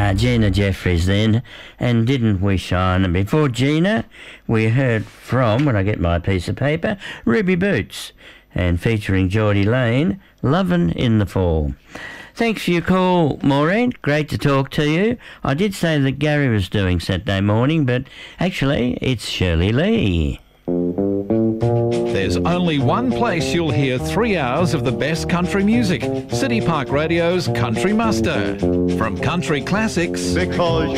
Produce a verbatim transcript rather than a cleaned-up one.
uh, Gina Jeffries then, and Didn't We Shine? And before Gina, we heard from, when I get my piece of paper, Ruby Boots, and featuring Geordie Lane, Lovin' in the Fall. Thanks for your call, Maureen. Great to talk to you. I did say that Gary was doing Saturday morning, but actually it's Shirley Lee. There's only one place you'll hear three hours of the best country music. City Park Radio's Country Muster. From country classics... Because